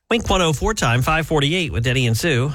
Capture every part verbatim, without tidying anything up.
Wink one oh four time, five forty-eight with Denny and Sue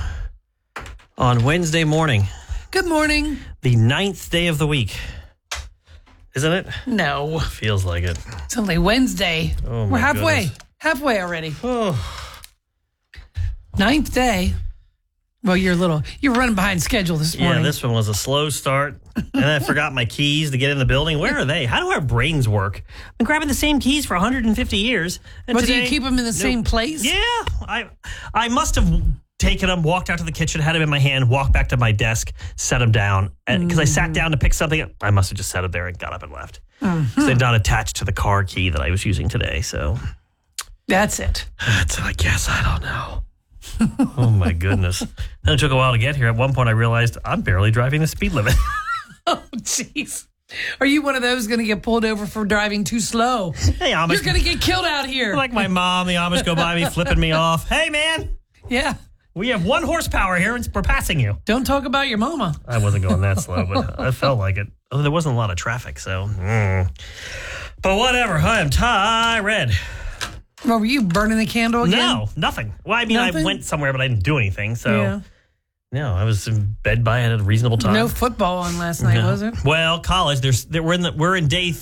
on Wednesday morning. Good morning. The ninth day of the week. Isn't it? No. Feels like it. It's only Wednesday. Oh, my We're halfway. goodness. Halfway already. Oh. Ninth day. Well, you're a little, you're running behind schedule this morning. Yeah, this one was a slow start. And then I forgot my keys to get in the building. Where are they? How do our brains work? I've been grabbing the same keys for one hundred fifty years. And But do today, you keep them in the same place? Yeah. I I must have taken them, walked out to the kitchen, had them in my hand, walked back to my desk, set them down. Because mm. I sat down to pick something up. I must have just set it there and got up and left. Mm-hmm. They're not attached to the car key that I was using today. So that's it. That's, I guess. I don't know. Oh, my goodness. Then it took a while to get here. At one point, I realized I'm barely driving the speed limit. Oh, jeez. Are you one of those going to get pulled over for driving too slow? Hey, Amish. You're going to get killed out here. Like my mom, the Amish go by me, flipping me off. Hey, man. Yeah. We have one horsepower here, and we're passing you. Don't talk about your mama. I wasn't going that slow, but I felt like it. Oh, there wasn't a lot of traffic, so. Mm. But whatever. I am tired. Well, were you burning the candle again? No, nothing. Well, I mean, nothing? I went somewhere, but I didn't do anything, so. Yeah. No, I was in bed by at a reasonable time. No football on last night, no. was it? Well, college. There's there, we're in the, we're in day th-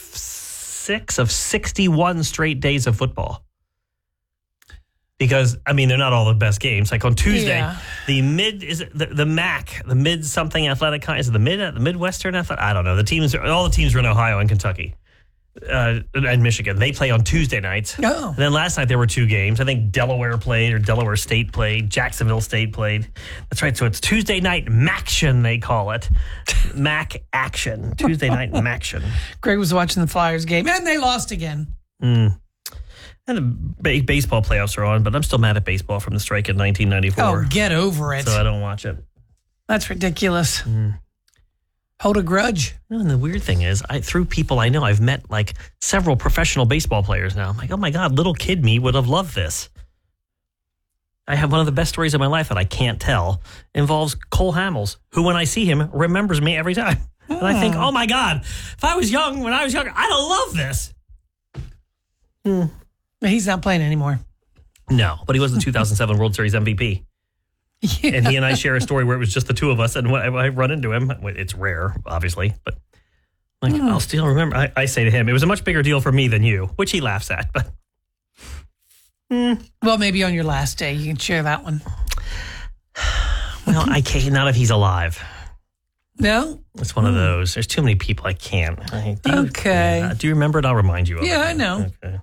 six of sixty-one straight days of football. Because I mean, they're not all the best games. Like on Tuesday, yeah. the mid is it the, the M A C, the mid something athletic is it the mid the Midwestern athletic? I don't know. The teams, all the teams are in Ohio and Kentucky. Uh, and Michigan. They play on Tuesday nights. Oh. And then last night there were two games. I think Delaware played or Delaware State played. Jacksonville State played. That's right. So it's Tuesday night Maction, they call it. Mac action. Tuesday night Maction. Greg was watching the Flyers game and they lost again. Mm. And the ba- baseball playoffs are on, but I'm still mad at baseball from the strike in nineteen ninety-four. Oh, get over it. So I don't watch it. That's ridiculous. Mm. Hold a grudge. And the weird thing is, I through people I know, I've met like several professional baseball players now. I'm like, oh my God, little kid me would have loved this. I have one of the best stories of my life that I can't tell. Involves Cole Hamels, who when I see him, remembers me every time. Oh. And I think, oh my God, if I was young, when I was younger, I'd have loved this. Hmm. He's not playing anymore. No, but he was the two thousand seven World Series M V P. Yeah. And he and I share a story where it was just the two of us, and when I run into him, it's rare, obviously, but like mm. I'll still remember. I, I say to him, it was a much bigger deal for me than you, which he laughs at. But mm. well, maybe on your last day you can share that one. Well, I can't. Not if he's alive. No, it's one mm. of those. There's too many people I can't. I, do you, okay. Yeah, do you remember it? I'll remind you of yeah, it. Yeah, I know. Okay.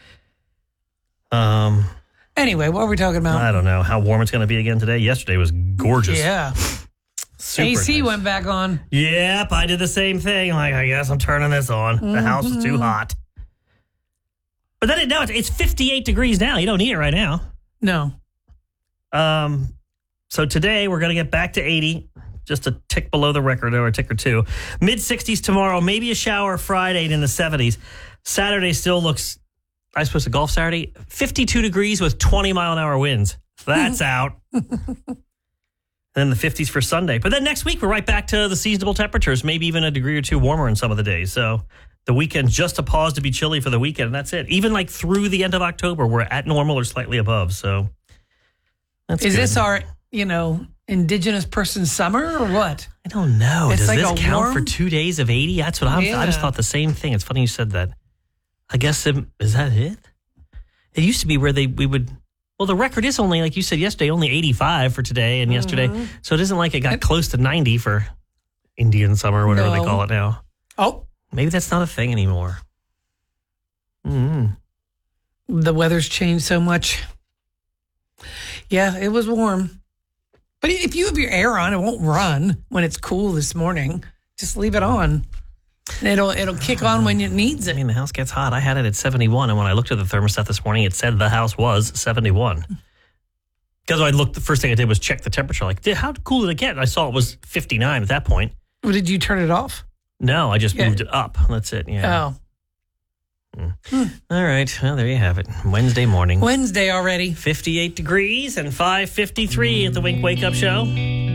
Um. Anyway, what are we talking about? I don't know how warm it's going to be again today. Yesterday was gorgeous. Yeah. Super A C nice. went back on. Yep, I did the same thing. Like, I guess I'm turning this on. Mm-hmm. The house is too hot. But then it, no, it's, it's fifty-eight degrees now. You don't need it right now. No. Um. So today we're going to get back to eighty, just a tick below the record or a tick or two. mid sixties tomorrow, maybe a shower Friday in the seventies. Saturday still looks... I was supposed to golf Saturday. fifty-two degrees with twenty mile an hour winds. That's out. And then the fifties for Sunday. But then next week, we're right back to the seasonable temperatures, maybe even a degree or two warmer in some of the days. So the weekend, just a pause to be chilly for the weekend, and that's it. Even like through the end of October, we're at normal or slightly above. So that's Is good. this our, you know, indigenous person summer or what? I don't know. It's Does like this a count warm... for two days of eighty? That's what I'm, yeah. I just thought the same thing. It's funny you said that. I guess, it, is that it? It used to be where they we would, well, the record is only, like you said yesterday, only eighty-five for today and mm-hmm. yesterday. So it isn't like it got it, close to ninety for Indian summer, whatever no. they call it now. Oh. Maybe that's not a thing anymore. Mm-hmm. The weather's changed so much. Yeah, it was warm. But if you have your air on, it won't run when it's cool this morning. Just leave it on. It'll it'll kick on when it needs it. I mean, the house gets hot. I had it at seventy-one, and when I looked at the thermostat this morning, it said the house was seventy-one. Because I looked, the first thing I did was check the temperature. Like, how cool did it get? And I saw it was fifty-nine at that point. Well, did you turn it off? No, I just yeah. moved it up. That's it. Yeah. Oh. Mm. Hmm. All right. Well, there you have it. Wednesday morning. Wednesday already. fifty-eight degrees and five fifty-three at the Wink Wake Up Show.